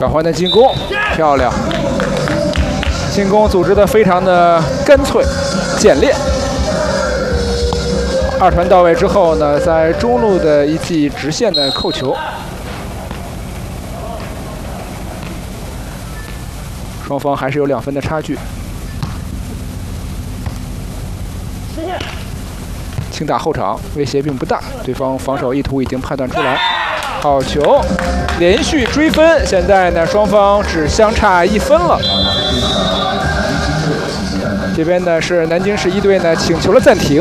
转换的进攻，漂亮！进攻组织的非常的干脆、简练。二传到位之后呢，在中路的一记直线的扣球，双方还是有2分的差距。轻打后场，威胁并不大，对方防守意图已经判断出来。好球，连续追分，现在呢双方只相差1分了。这边呢是南京市1队呢请求了暂停。